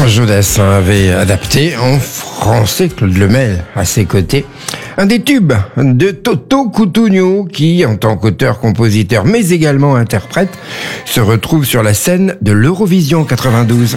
Jodassin avait adapté en français, Claude Lemel à ses côtés, un des tubes de Toto Cutugno qui, en tant qu'auteur, compositeur, mais également interprète, se retrouve sur la scène de l'Eurovision 92.